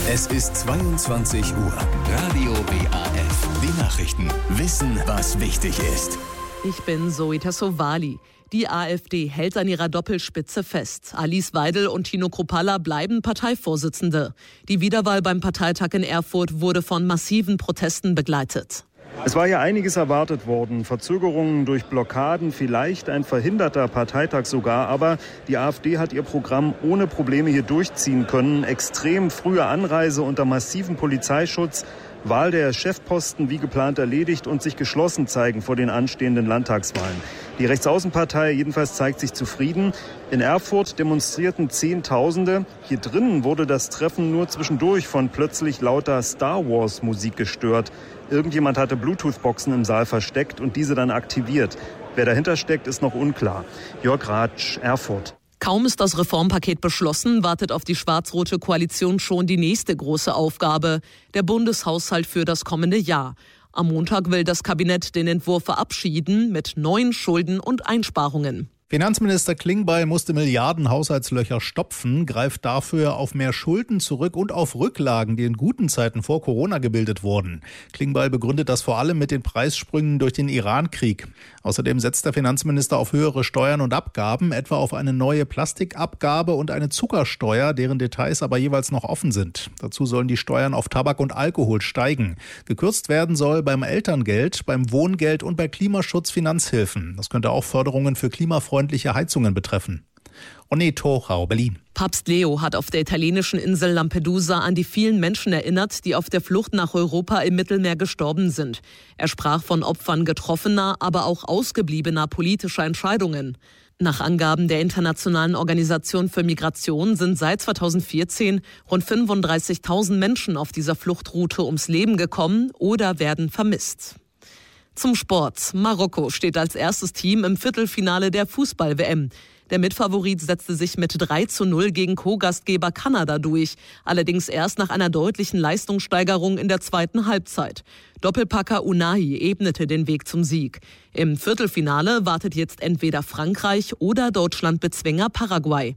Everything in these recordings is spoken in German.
Es ist 22 Uhr. Radio WAF. Die Nachrichten. Wissen, was wichtig ist. Ich bin Zoe Tassovali. Die AfD hält an ihrer Doppelspitze fest. Alice Weidel und Tino Kruppalla bleiben Parteivorsitzende. Die Wiederwahl beim Parteitag in Erfurt wurde von massiven Protesten begleitet. Es war ja einiges erwartet worden. Verzögerungen durch Blockaden, vielleicht ein verhinderter Parteitag sogar. Aber die AfD hat ihr Programm ohne Probleme hier durchziehen können. Extrem frühe Anreise unter massivem Polizeischutz, Wahl der Chefposten wie geplant erledigt und sich geschlossen zeigen vor den anstehenden Landtagswahlen. Die Rechtsaußenpartei jedenfalls zeigt sich zufrieden. In Erfurt demonstrierten Zehntausende. Hier drinnen wurde das Treffen nur zwischendurch von plötzlich lauter Star-Wars-Musik gestört. Irgendjemand hatte Bluetooth-Boxen im Saal versteckt und diese dann aktiviert. Wer dahinter steckt, ist noch unklar. Jörg Ratsch, Erfurt. Kaum ist das Reformpaket beschlossen, wartet auf die schwarz-rote Koalition schon die nächste große Aufgabe, der Bundeshaushalt für das kommende Jahr. Am Montag will das Kabinett den Entwurf verabschieden mit neuen Schulden und Einsparungen. Finanzminister Klingbeil musste Milliarden Haushaltslöcher stopfen, greift dafür auf mehr Schulden zurück und auf Rücklagen, die in guten Zeiten vor Corona gebildet wurden. Klingbeil begründet das vor allem mit den Preissprüngen durch den Iran-Krieg. Außerdem setzt der Finanzminister auf höhere Steuern und Abgaben, etwa auf eine neue Plastikabgabe und eine Zuckersteuer, deren Details aber jeweils noch offen sind. Dazu sollen die Steuern auf Tabak und Alkohol steigen. Gekürzt werden soll beim Elterngeld, beim Wohngeld und bei Klimaschutzfinanzhilfen. Das könnte auch Förderungen für klimafreundliche Heizungen betreffen. Oneto Rau, Berlin. Papst Leo hat auf der italienischen Insel Lampedusa an die vielen Menschen erinnert, die auf der Flucht nach Europa im Mittelmeer gestorben sind. Er sprach von Opfern getroffener, aber auch ausgebliebener politischer Entscheidungen. Nach Angaben der Internationalen Organisation für Migration sind seit 2014 rund 35.000 Menschen auf dieser Fluchtroute ums Leben gekommen oder werden vermisst. Zum Sport. Marokko steht als erstes Team im Viertelfinale der Fußball-WM. Der Mitfavorit setzte sich mit 3:0 gegen Co-Gastgeber Kanada durch. Allerdings erst nach einer deutlichen Leistungssteigerung in der zweiten Halbzeit. Doppelpacker Unai ebnete den Weg zum Sieg. Im Viertelfinale wartet jetzt entweder Frankreich oder Deutschland-Bezwinger Paraguay.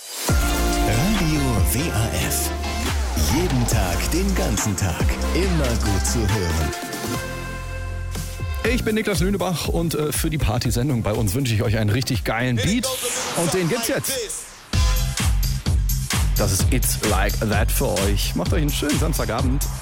Radio WAF. Jeden Tag, den ganzen Tag. Immer gut zu hören. Ich bin Niklas Lünebach und für die Partysendung bei uns wünsche ich euch einen richtig geilen Beat. Und den gibt's jetzt. Das ist It's Like That für euch. Macht euch einen schönen Samstagabend.